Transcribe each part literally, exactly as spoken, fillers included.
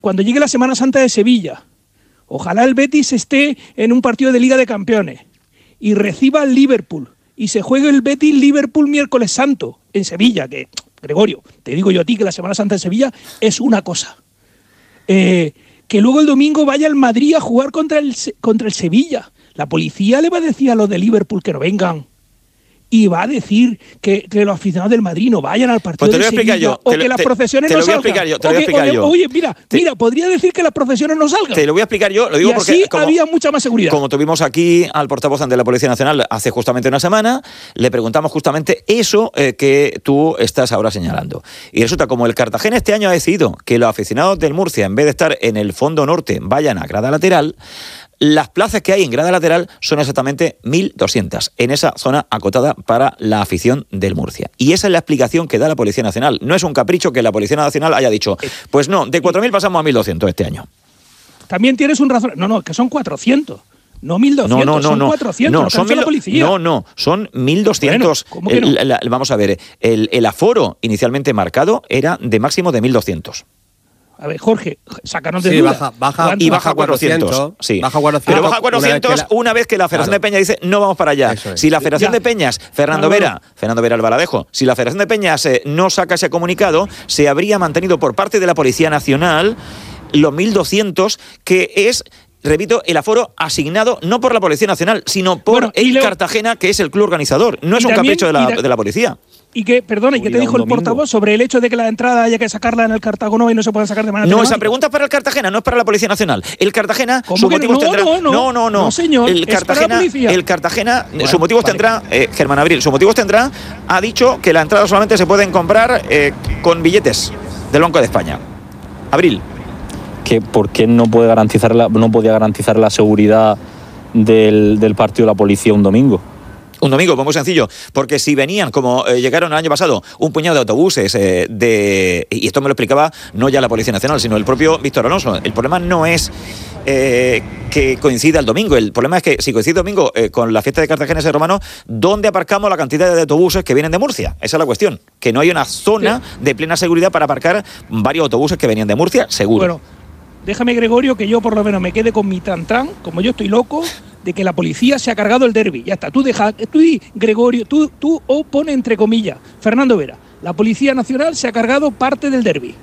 cuando llegue la Semana Santa de Sevilla, ojalá el Betis esté en un partido de Liga de Campeones y reciba al Liverpool y se juegue el Betis-Liverpool miércoles santo en Sevilla, que, Gregorio, te digo yo a ti que la Semana Santa de Sevilla es una cosa. Eh, que luego el domingo vaya el Madrid a jugar contra el, contra el Sevilla. La policía le va a decir a los de Liverpool que no vengan. Y va a decir que, que los aficionados del Madrid no vayan al partido pues te lo voy a explicar Sevilla, yo. o Te que lo, las te, procesiones te no lo voy a salgan. explicar yo. Te lo voy a explicar oye, yo. oye, mira, te, mira, podría decir que las procesiones no salgan. Te lo voy a explicar yo. Lo digo y porque así como, había mucha más seguridad. Como tuvimos aquí al portavoz de la Policía Nacional hace justamente una semana, le preguntamos justamente eso eh, que tú estás ahora señalando. Y resulta como el Cartagena este año ha decidido que los aficionados del Murcia, en vez de estar en el fondo norte, vayan a grada lateral. Las plazas que hay en grada lateral son exactamente mil doscientas en esa zona acotada para la afición del Murcia. Y esa es la explicación que da la Policía Nacional. No es un capricho que la Policía Nacional haya dicho, pues no, de cuatro mil pasamos a mil doscientos este año. También tienes un razón. No, no, que son cuatrocientos. No mil doscientos, no, no, no, son no. cuatrocientos, no, son mil, la policía. No, no, son mil doscientos. Bueno, ¿cómo que no? el, la, vamos a ver, el, el aforo inicialmente marcado era de máximo de mil doscientos. A ver, Jorge, sácanos de sí, duda. baja, baja, y baja a cuatrocientos. Sí. Baja a cuatrocientos. Pero baja a cuatrocientos una vez que la, una vez que la Federación claro. de Peñas dice no vamos para allá. Es. Si la Federación ya. de Peñas, Fernando claro. Vera, Fernando Vera Albaladejo, si la Federación de Peñas eh, no saca ese comunicado, se habría mantenido por parte de la Policía Nacional los mil doscientos, que es, repito, el aforo asignado no por la Policía Nacional, sino por bueno, el Leo, Cartagena, que es el club organizador. No es un también, capricho de la, de la policía. Y que, perdona, ¿y qué te dijo el portavoz sobre el hecho de que la entrada haya que sacarla en el Cartagonova y no se pueda sacar de manera No, telemática? Esa pregunta es para el Cartagena, no es para la Policía Nacional. El Cartagena, sus motivos no, tendrá... No, no, no, no, no. no señor, el Cartagena, el Cartagena bueno, sus motivos vale. tendrá, eh, Germán Abril, sus motivos tendrá, ha dicho que la entrada solamente se pueden comprar eh, con billetes del Banco de España. Abril. Que ¿Por qué no puede garantizar la, no podía garantizar la seguridad del, del partido de la policía un domingo? Un domingo, pues muy sencillo, porque si venían, como eh, llegaron el año pasado, un puñado de autobuses eh, de... Y esto me lo explicaba no ya la Policía Nacional, sino el propio Víctor Alonso. El problema no es eh, que coincida el domingo, el problema es que si coincide el domingo eh, con la fiesta de Cartagena ese romano, ¿dónde aparcamos la cantidad de autobuses que vienen de Murcia? Esa es la cuestión, que no hay una zona sí. de plena seguridad para aparcar varios autobuses que venían de Murcia, seguro. Bueno, déjame, Gregorio, que yo por lo menos me quede con mi tran-tran, como yo estoy loco, de que la policía se ha cargado el derbi. Ya está, tú deja, tú y Gregorio, tú, tú o pone entre comillas, Fernando Vera, la Policía Nacional se ha cargado parte del derbi.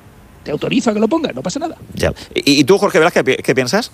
Te autorizo a que lo pongas, no pasa nada. Ya. ¿Y, y tú, Jorge Veras, qué, qué piensas?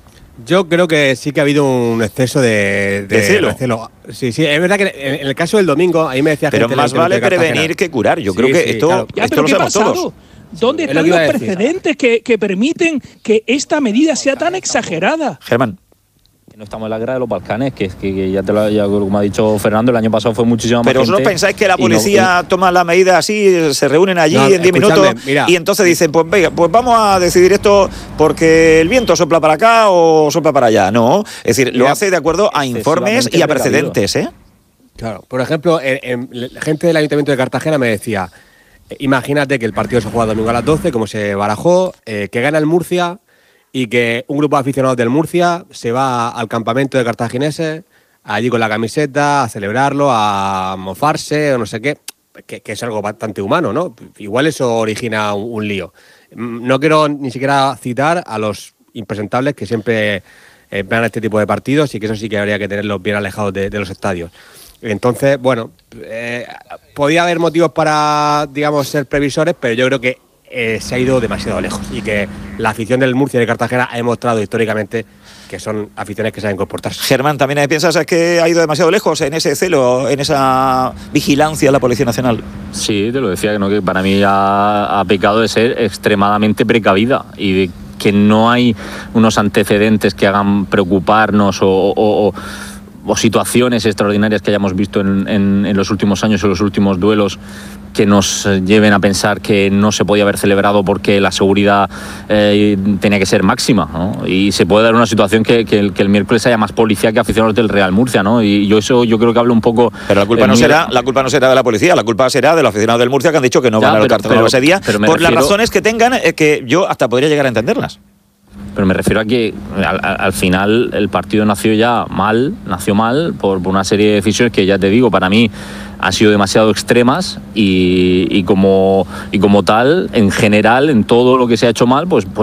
Yo creo que sí que ha habido un exceso de, de, de celo. recelo. Sí, sí, es verdad que en el caso del domingo, ahí me decía pero gente... Pero más vale prevenir que curar. Yo sí, creo que sí, esto, claro. ya, esto pero lo ¿qué sabemos pasado? todos. ¿Dónde están los precedentes que, que permiten que esta medida sea tan exagerada? Germán. No estamos en la guerra de los Balcanes, que, que, que ya te lo ya, como ha dicho Fernando, el año pasado fue muchísimo más Pero gente. ¿vosotros pensáis que la policía no, toma la medida así, se reúnen allí no, en diez minutos mira. y entonces dicen, pues venga, pues vamos a decidir esto porque el viento sopla para acá o sopla para allá? No, es decir, mira, lo hace de acuerdo a informes y a precedentes, ¿eh? Claro, por ejemplo, en, en, la gente del Ayuntamiento de Cartagena me decía, imagínate que el partido se juega domingo a las doce, como se barajó, eh, que gana el Murcia y que un grupo de aficionados del Murcia se va al campamento de cartagineses, allí con la camiseta, a celebrarlo, a mofarse o no sé qué, que, que es algo bastante humano, ¿no? Igual eso origina un, un lío. No quiero ni siquiera citar a los impresentables que siempre eh, vean este tipo de partidos y que eso sí que habría que tenerlos bien alejados de, de los estadios. Entonces, bueno, eh, podía haber motivos para, digamos, ser previsores, pero yo creo que eh, se ha ido demasiado lejos y que la afición del Murcia y de Cartagena ha demostrado históricamente que son aficiones que saben comportarse. Germán, ¿también piensas que ha ido demasiado lejos en ese celo, en esa vigilancia de la Policía Nacional? Sí, te lo decía, ¿no? Que para mí ha, ha pecado de ser extremadamente precavida y de que no hay unos antecedentes que hagan preocuparnos o... o, o o situaciones extraordinarias que hayamos visto en, en, en los últimos años o los últimos duelos que nos lleven a pensar que no se podía haber celebrado porque la seguridad eh, tenía que ser máxima, ¿no? Y se puede dar una situación que, que, el, que el miércoles haya más policía que aficionados del Real Murcia, ¿no? Y yo eso yo creo que hablo un poco... Pero la culpa, eh, no, será, la culpa no será de la policía, la culpa será de los aficionados del Murcia que han dicho que no ya, van al Cartagonova ese día por refiero... las razones que tengan, eh, que yo hasta podría llegar a entenderlas. pero me refiero a que al, al final el partido nació ya mal, nació mal por, por una serie de decisiones que ya te digo, para mí han sido demasiado extremas y, y, como, y como tal, en general, en todo lo que se ha hecho mal, pues, pues